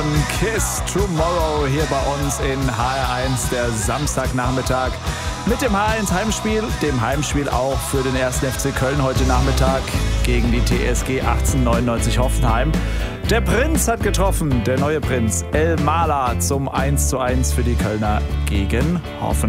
Kiss Tomorrow hier bei uns in HR1, der Samstagnachmittag mit dem HR1 Heimspiel, dem Heimspiel auch für den 1. FC Köln heute Nachmittag gegen die TSG 1899 Hoffenheim. Der Prinz hat getroffen, der neue Prinz El Mala zum 1:1 für die Kölner gegen Hoffenheim.